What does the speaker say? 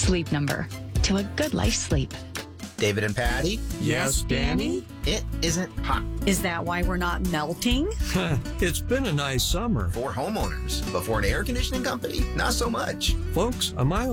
Sleep Number. To a good life sleep. David and Patty, Yes, Danny? it isn't hot Is that why we're not melting? It's been a nice summer. for homeowners, but for an air conditioning company, not so much. Folks, a mile